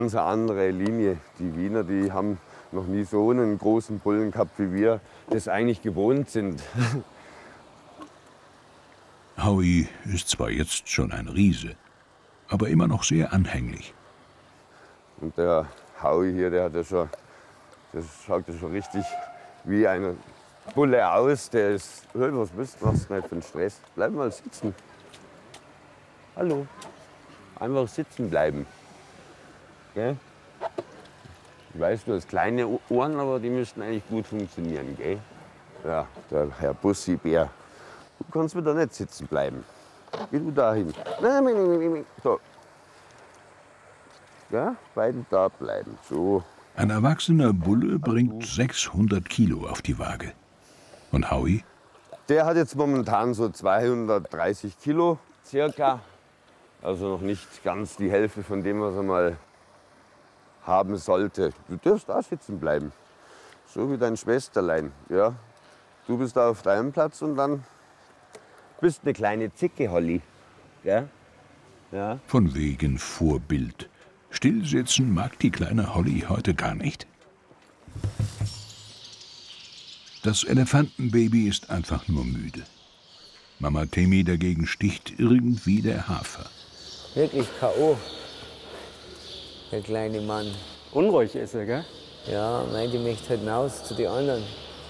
Ganz eine andere Linie. Die Wiener, die haben noch nie so einen großen Bullen gehabt, wie wir das eigentlich gewohnt sind. Howie ist zwar jetzt schon ein Riese, aber immer noch sehr anhänglich. Und der Howie hier, der hat ja schon, das schaut ja schon richtig wie ein Bulle aus. Der ist, hey, was bist du, was nicht für einen Stress? Bleib mal sitzen. Hallo. Einfach sitzen bleiben. Gell? Ich weiß, du hast kleine Ohren, aber die müssten eigentlich gut funktionieren. Gell? Ja, der Herr Bussi-Bär. Du kannst wieder nicht sitzen bleiben. Geh du dahin. So. Ja, beide da bleiben. So. Ein erwachsener Bulle bringt 600 Kilo auf die Waage. Und Howie? Der hat jetzt momentan so 230 Kilo circa. Also noch nicht ganz die Hälfte von dem, was er mal haben sollte. Du darfst da sitzen bleiben. So wie dein Schwesterlein. Ja. Du bist da auf deinem Platz und dann bist eine kleine Zicke, Holly. Ja? Ja. Von wegen Vorbild. Stillsitzen mag die kleine Holly heute gar nicht. Das Elefantenbaby ist einfach nur müde. Mama Temi dagegen sticht irgendwie der Hafer. Wirklich K.O. Der kleine Mann. Unruhig ist er, gell? Ja, meint, ich möchte halt hinaus zu den anderen.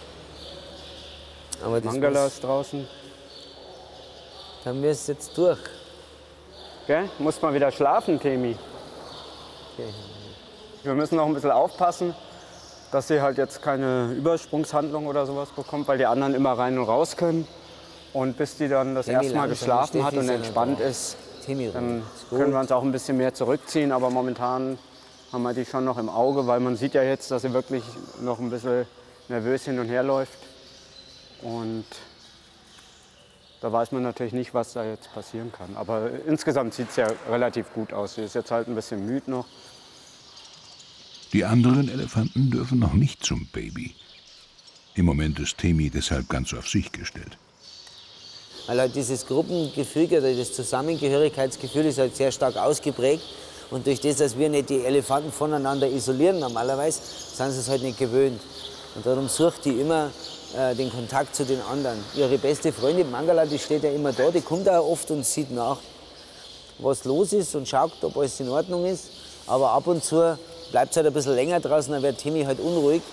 Aber das Mangala ist draußen. Dann müsst ihr jetzt durch. Gell? Muss mal wieder schlafen, Temi. Okay. Wir müssen noch ein bisschen aufpassen, dass sie halt jetzt keine Übersprungshandlung oder sowas bekommt, weil die anderen immer rein und raus können. Und bis die dann das erste Mal geschlafen hat und entspannt ist, dann können wir uns auch ein bisschen mehr zurückziehen. Aber momentan haben wir die schon noch im Auge, weil man sieht ja jetzt, dass sie wirklich noch ein bisschen nervös hin und her läuft. Und da weiß man natürlich nicht, was da jetzt passieren kann. Aber insgesamt sieht es ja relativ gut aus. Sie ist jetzt halt ein bisschen müde noch. Die anderen Elefanten dürfen noch nicht zum Baby. Im Moment ist Temi deshalb ganz auf sich gestellt. Weil halt dieses Gruppengefüge oder das Zusammengehörigkeitsgefühl ist halt sehr stark ausgeprägt. Und durch das, dass wir nicht die Elefanten voneinander isolieren normalerweise, sind sie es halt nicht gewöhnt. Und darum sucht die immer den Kontakt zu den anderen. Ihre beste Freundin Mangala, die steht ja immer da, die kommt auch oft und sieht nach, was los ist und schaut, ob alles in Ordnung ist. Aber ab und zu bleibt es halt ein bisschen länger draußen, dann wird Temi halt unruhig.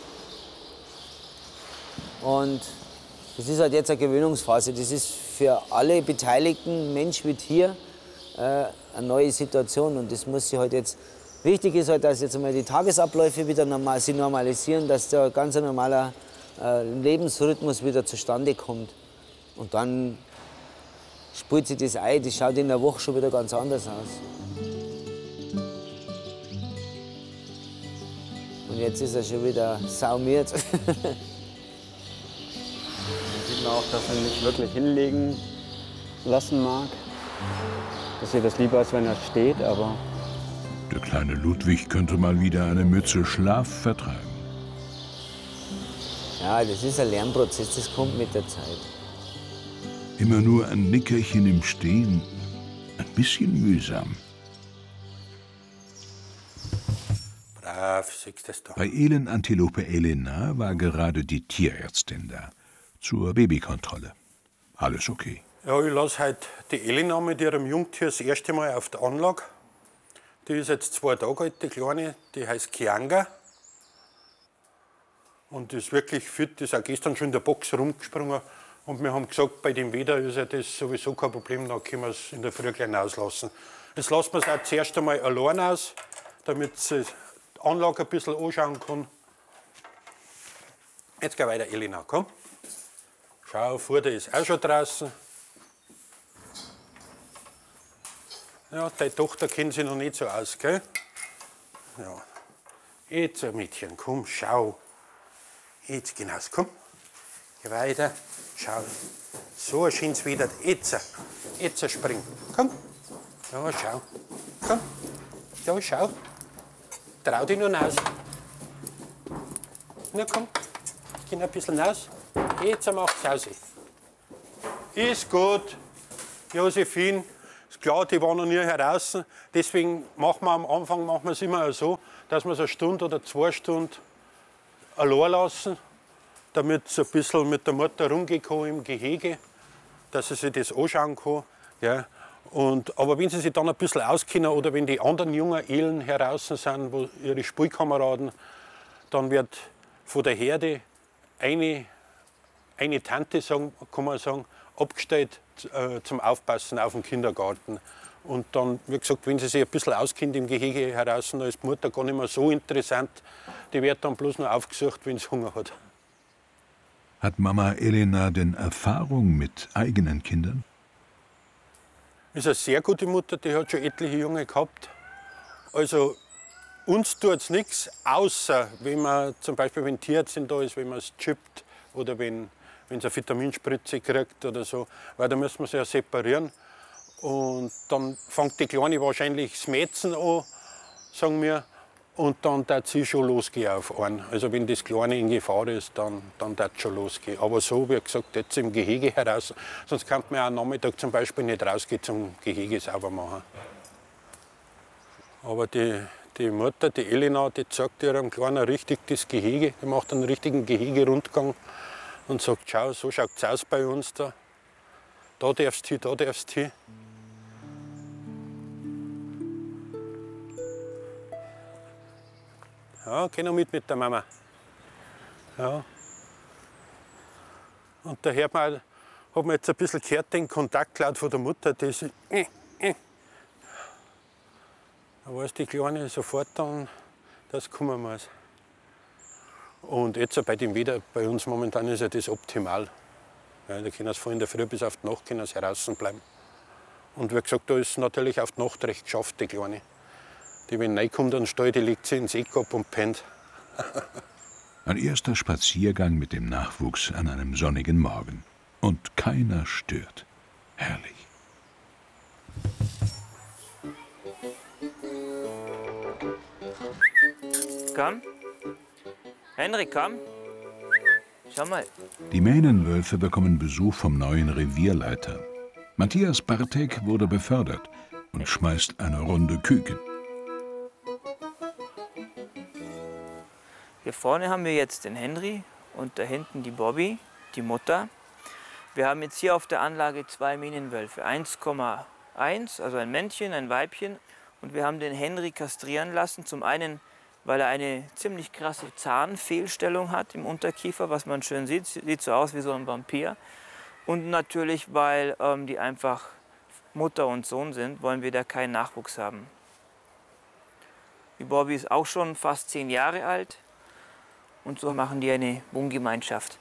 Und das ist halt jetzt eine Gewöhnungsphase. Das ist für alle Beteiligten, Mensch wie Tier, eine neue Situation. Und das muss sich halt jetzt. Wichtig ist halt, dass jetzt einmal die Tagesabläufe wieder sich normalisieren, dass der ganz normaler Lebensrhythmus wieder zustande kommt. Und dann spielt sich das ein. Das schaut in der Woche schon wieder ganz anders aus. Und jetzt ist er schon wieder saumiert. Da sieht man auch, dass er nicht wirklich hinlegen lassen mag. Dass ihr das lieber ist, wenn er steht, aber Der kleine Ludwig könnte mal wieder eine Mütze Schlaf vertragen. Ja, das ist ein Lernprozess, das kommt mit der Zeit. Immer nur ein Nickerchen im Stehen, ein bisschen mühsam. Brav, siehst du das da. Bei Elenantilope Elena war gerade die Tierärztin da, zur Babykontrolle. Alles okay. Ja, ich lasse heute die Elena mit ihrem Jungtier das erste Mal auf der Anlage. Die ist jetzt 2 Tage alt, die Kleine, die heißt Kianga. Und ist wirklich fit, ist auch gestern schon in der Box rumgesprungen. Und wir haben gesagt, bei dem Wetter ist ja das sowieso kein Problem, da können wir es in der Früh gleich auslassen. Jetzt lassen wir es auch zuerst einmal allein aus, damit sie die Anlage ein bisschen anschauen kann. Jetzt geh weiter, Elena, komm. Schau, Futter ist auch schon draußen. Ja, deine Tochter kennt sich noch nicht so aus, gell? Ja. Jetzt, Mädchen, komm, schau. Jetzt hinaus, komm. Geh weiter, schau. So ein schönes Wetter. Jetzt spring. Komm. Ja, schau. Komm. Ja, schau. Trau dich nur raus. Na komm, geh ein bisschen raus. Jetzt macht's aus. Ist gut. Josephine, klar, die waren noch nie heraus. Deswegen machen wir am Anfang es immer so, dass wir so eine Stunde oder 2 Stunden allein lassen, damit sie ein bisschen mit der Mutter rumgehen kann im Gehege, dass sie sich das anschauen kann. Ja. Aber wenn sie sich dann ein bisschen auskennen oder wenn die anderen jungen Elen heraus sind, wo ihre Spielkameraden, dann wird von der Herde eine Tante, kann man sagen, abgestellt zum Aufpassen auf dem Kindergarten. Und dann, wie gesagt, wenn sie sich ein bisschen auskennt im Gehege heraus, dann ist die Mutter gar nicht mehr so interessant. Die wird dann bloß noch aufgesucht, wenn sie Hunger hat. Hat Mama Elena denn Erfahrung mit eigenen Kindern? Ist eine sehr gute Mutter, die hat schon etliche Junge gehabt. Also uns tut es nichts, außer wenn man zum Beispiel, wenn Tierärztin da ist, wenn man es chippt oder wenn sie eine Vitaminspritze kriegt oder so, weil da müssen wir sie ja separieren. Und dann fängt die Kleine wahrscheinlich das Mätzen an, sagen wir, und dann darf sie schon losgehen auf einen. Also wenn das Kleine in Gefahr ist, dann darf es schon losgehen. Aber so, wie gesagt, jetzt im Gehege heraus, sonst kann man ja am Nachmittag zum Beispiel nicht rausgehen zum Gehege sauber machen. Aber die Mutter, die Elena, die zeigt ihrem Kleinen richtig das Gehege, die macht einen richtigen Gehegerundgang und sagt, schau, so schaut es aus bei uns da. Da darfst du hin, da darfst du hin. Ja, geh noch mit der Mama. Ja. Und da hört man, hat man jetzt ein bisschen gehört, den Kontakt laut von der Mutter, die ist, Da weiß die Kleine sofort dann, dass kommen muss. Und jetzt bei dem Wetter, bei uns momentan ist ja das optimal. Ja, da können sie von in der Früh bis auf die Nacht können sie draußen bleiben. Und wie gesagt, da ist natürlich auf die Nacht recht geschafft, die Kleine. Die, wenn reinkommt an den Stall, die legt sie ins Eck ab und pennt. Ein erster Spaziergang mit dem Nachwuchs an einem sonnigen Morgen. Und keiner stört. Herrlich. Komm. Henrik, komm. Schau mal. Die Mähnenwölfe bekommen Besuch vom neuen Revierleiter. Matthias Bartek wurde befördert und schmeißt eine Runde Küken. Hier vorne haben wir jetzt den Henry und da hinten die Bobby, die Mutter. Wir haben jetzt hier auf der Anlage 2 Mähnenwölfe, 1,1, also ein Männchen, ein Weibchen. Und wir haben den Henry kastrieren lassen, zum einen, weil er eine ziemlich krasse Zahnfehlstellung hat im Unterkiefer, was man schön sieht. Sieht so aus wie so ein Vampir. Und natürlich, weil die einfach Mutter und Sohn sind, wollen wir da keinen Nachwuchs haben. Die Bobby ist auch schon fast 10 Jahre alt. Und so machen die eine Wohngemeinschaft.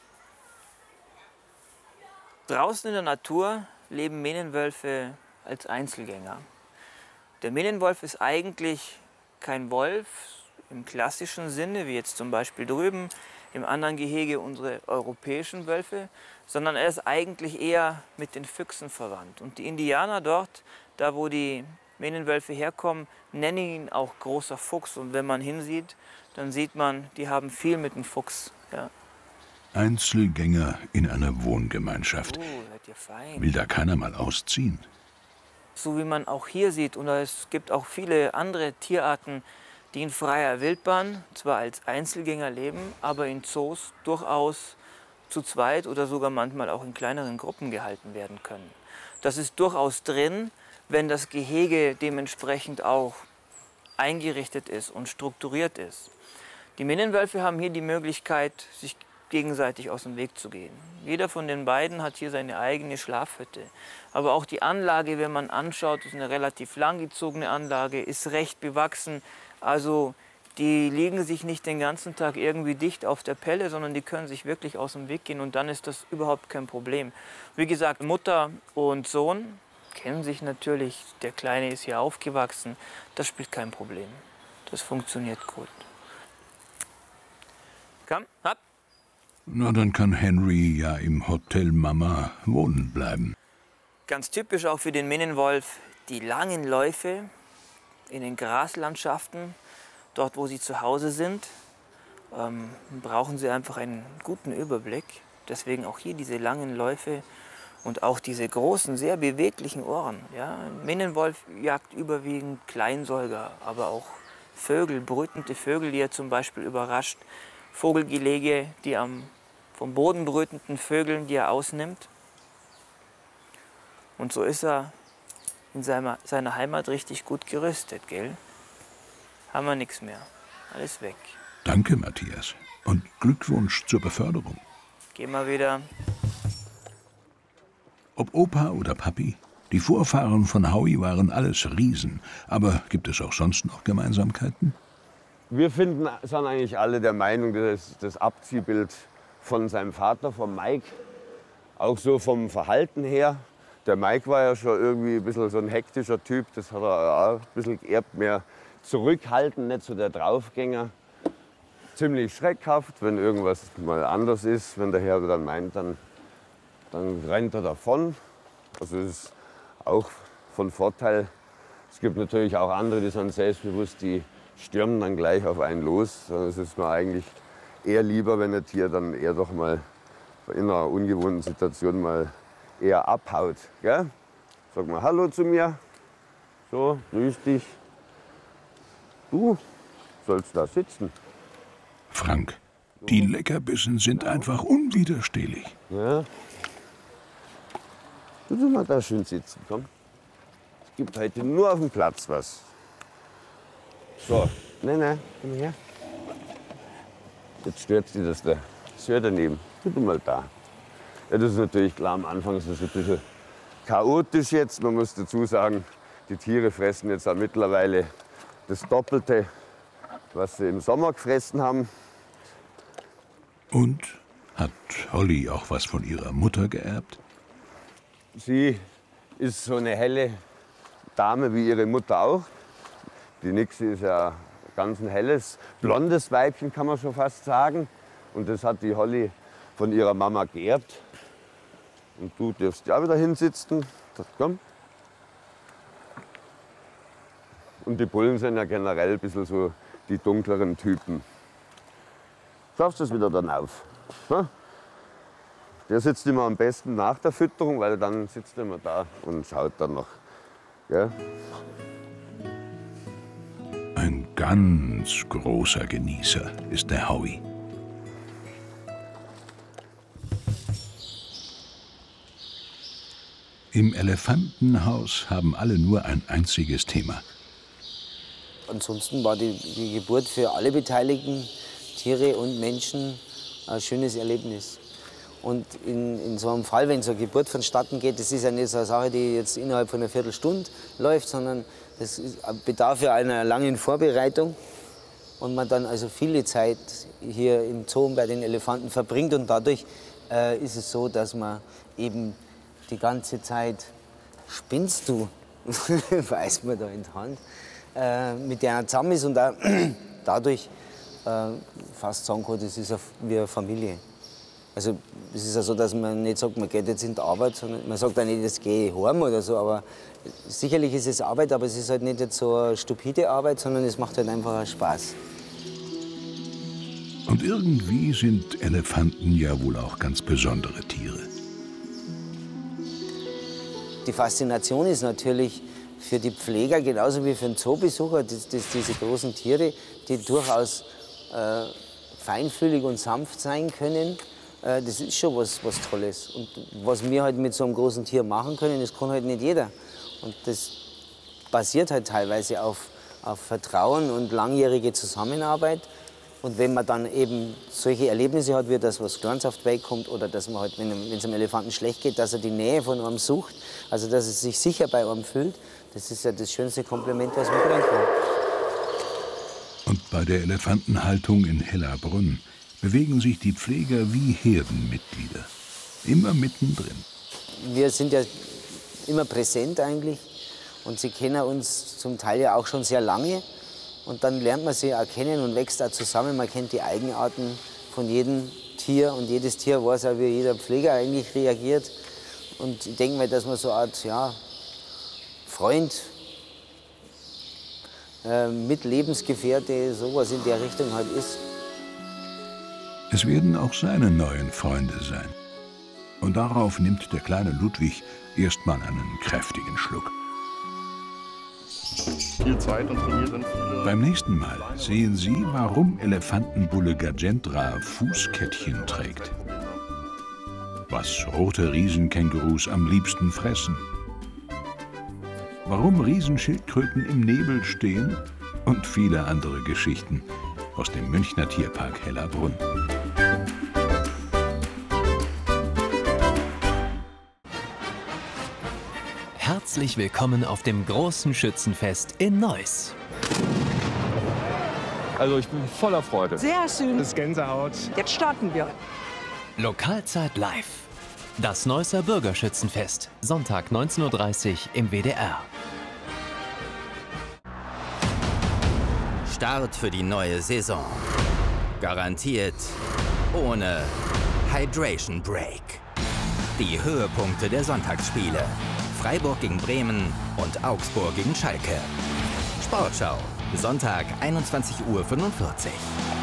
Draußen in der Natur leben Mähnenwölfe als Einzelgänger. Der Mähnenwolf ist eigentlich kein Wolf im klassischen Sinne, wie jetzt zum Beispiel drüben im anderen Gehege unsere europäischen Wölfe, sondern er ist eigentlich eher mit den Füchsen verwandt. Und die Indianer dort, da wo die Mähnenwölfe herkommen, nennen ihn auch großer Fuchs. Und wenn man hinsieht, dann sieht man, die haben viel mit dem Fuchs. Ja. Einzelgänger in einer Wohngemeinschaft. Seid ihr fein. Will da keiner mal ausziehen? So wie man auch hier sieht, und es gibt auch viele andere Tierarten, die in freier Wildbahn zwar als Einzelgänger leben, aber in Zoos durchaus zu zweit oder sogar manchmal auch in kleineren Gruppen gehalten werden können. Das ist durchaus drin, wenn das Gehege dementsprechend auch eingerichtet ist und strukturiert ist. Die Mähnenwölfe haben hier die Möglichkeit, sich gegenseitig aus dem Weg zu gehen. Jeder von den beiden hat hier seine eigene Schlafhütte. Aber auch die Anlage, wenn man anschaut, ist eine relativ langgezogene Anlage, ist recht bewachsen. Also die liegen sich nicht den ganzen Tag irgendwie dicht auf der Pelle, sondern die können sich wirklich aus dem Weg gehen und dann ist das überhaupt kein Problem. Wie gesagt, Mutter und Sohn kennen sich natürlich, der Kleine ist hier aufgewachsen, das spielt kein Problem. Das funktioniert gut. Komm, ab. Na, dann kann Henry ja im Hotel Mama wohnen bleiben. Ganz typisch auch für den Mähnenwolf die langen Läufe in den Graslandschaften. Dort, wo sie zu Hause sind, brauchen sie einfach einen guten Überblick. Deswegen auch hier diese langen Läufe. Und auch diese großen, sehr beweglichen Ohren. Ja? Ein Minnenwolf jagt überwiegend Kleinsäuger, aber auch Vögel, brütende Vögel, die er zum Beispiel überrascht. Vogelgelege, die vom Boden brütenden Vögeln, die er ausnimmt. Und so ist er in seiner Heimat richtig gut gerüstet, gell? Haben wir nichts mehr. Alles weg. Danke, Matthias. Und Glückwunsch zur Beförderung. Gehen wir wieder. Ob Opa oder Papi, die Vorfahren von Howie waren alles Riesen. Aber gibt es auch sonst noch Gemeinsamkeiten? Wir sind eigentlich alle der Meinung, das Abziehbild von seinem Vater, von Mike, auch so vom Verhalten her. Der Mike war ja schon irgendwie ein bisschen so ein hektischer Typ, das hat er auch ein bisschen geerbt, mehr zurückhaltend, nicht so der Draufgänger. Ziemlich schreckhaft, wenn irgendwas mal anders ist, wenn der Herr dann meint, dann rennt er davon. Also das ist auch von Vorteil. Es gibt natürlich auch andere, die sind selbstbewusst, die stürmen dann gleich auf einen los. Es ist mir eigentlich eher lieber, wenn ein Tier dann eher doch mal in einer ungewohnten Situation mal eher abhaut. Gell? Sag mal Hallo zu mir. So, grüß dich. Du sollst da sitzen. Frank, die Leckerbissen sind einfach unwiderstehlich. Ja. Du sollst mal da schön sitzen, komm. Es gibt heute nur auf dem Platz was. So, nein, komm her. Jetzt stört sie das da. Das hört daneben. Du mal da. Ja, das ist natürlich klar, am Anfang ist es ein bisschen chaotisch jetzt. Man muss dazu sagen, die Tiere fressen jetzt auch mittlerweile das Doppelte, was sie im Sommer gefressen haben. Und hat Holly auch was von ihrer Mutter geerbt? Sie ist so eine helle Dame wie ihre Mutter auch. Die Nixie ist ja ganz ein helles, blondes Weibchen, kann man schon fast sagen. Und das hat die Holly von ihrer Mama geerbt. Und du darfst ja wieder hinsitzen. Komm. Und die Bullen sind ja generell ein bisschen so die dunkleren Typen. Schaffst du es wieder dann auf? Na? Der sitzt immer am besten nach der Fütterung, weil dann sitzt er immer da und schaut dann noch. Gell? Ein ganz großer Genießer ist der Howie. Im Elefantenhaus haben alle nur ein einziges Thema. Ansonsten war die Geburt für alle Beteiligten, Tiere und Menschen, ein schönes Erlebnis. Und in so einem Fall, wenn so eine Geburt vonstatten geht, das ist ja nicht so eine Sache, die jetzt innerhalb von einer Viertelstunde läuft, sondern das bedarf ja einer langen Vorbereitung. Und man dann also viele Zeit hier im Zoo bei den Elefanten verbringt. Und dadurch ist es so, dass man eben die ganze Zeit, spinnst du, weiß man da in der Hand, mit der zusammen ist und auch dadurch fast sagen kann, das ist wie eine Familie. Also es ist ja so, dass man nicht sagt, man geht jetzt in die Arbeit, sondern man sagt auch nicht, jetzt gehe ich heim oder so, aber sicherlich ist es Arbeit, aber es ist halt nicht jetzt so eine stupide Arbeit, sondern es macht halt einfach Spaß. Und irgendwie sind Elefanten ja wohl auch ganz besondere Tiere. Die Faszination ist natürlich für die Pfleger genauso wie für den Zoobesucher, diese großen Tiere, die durchaus feinfühlig und sanft sein können. Das ist schon was Tolles. Und was wir halt mit so einem großen Tier machen können, das kann halt nicht jeder. Und das basiert halt teilweise auf Vertrauen und langjährige Zusammenarbeit. Und wenn man dann eben solche Erlebnisse hat, wie das, was Kleines auf die Welt kommt, oder dass man halt, wenn es einem Elefanten schlecht geht, dass er die Nähe von einem sucht, also dass er sich sicher bei einem fühlt, das ist ja das schönste Kompliment, was man kriegen kann. Und bei der Elefantenhaltung in Hellerbrunn bewegen sich die Pfleger wie Herdenmitglieder, immer mittendrin. Wir sind ja immer präsent eigentlich und sie kennen uns zum Teil ja auch schon sehr lange. Und dann lernt man sie auch kennen und wächst auch zusammen. Man kennt die Eigenarten von jedem Tier und jedes Tier weiß auch, wie jeder Pfleger eigentlich reagiert. Und ich denke mal, dass man so eine Art Freund, mit Lebensgefährte, sowas in der Richtung halt ist. Es werden auch seine neuen Freunde sein. Und darauf nimmt der kleine Ludwig erstmal einen kräftigen Schluck. Viel Zeit und von mir sind viele. Beim nächsten Mal sehen Sie, warum Elefantenbulle Gajendra Fußkettchen trägt. Was rote Riesenkängurus am liebsten fressen. Warum Riesenschildkröten im Nebel stehen und viele andere Geschichten aus dem Münchner Tierpark Hellerbrunn. Herzlich willkommen auf dem großen Schützenfest in Neuss. Also ich bin voller Freude. Sehr schön. Das ist Gänsehaut. Jetzt starten wir. Lokalzeit live. Das Neusser Bürgerschützenfest. Sonntag 19:30 Uhr im WDR. Start für die neue Saison. Garantiert ohne Hydration Break. Die Höhepunkte der Sonntagsspiele. Freiburg gegen Bremen und Augsburg gegen Schalke. Sportschau, Sonntag 21:45 Uhr.